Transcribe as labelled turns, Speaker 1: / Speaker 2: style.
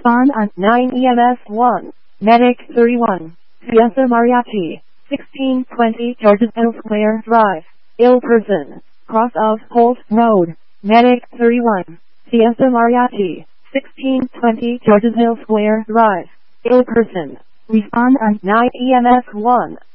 Speaker 1: Respond on 9 EMS 1. Medic 31. Fiesta Mariachi. 1620 Georges L. Square Drive. Ill person. Cross of Holt Road. Medic 31. Fiesta Mariachi. 1620 Georges Hill Square Drive. Ill person. Respond on 9 EMS 1.